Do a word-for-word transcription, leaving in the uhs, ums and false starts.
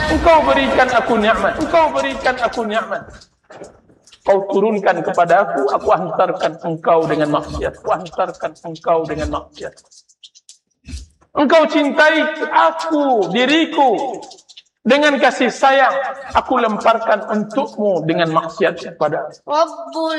Engkau berikan aku nikmat, engkau berikan aku nikmat. Kau turunkan kepada aku, aku hantarkan engkau dengan maksiat. Aku hantarkan engkau dengan maksiat. Engkau cintai aku, diriku, dengan kasih sayang. Aku lemparkan untukmu dengan maksiat kepada aku.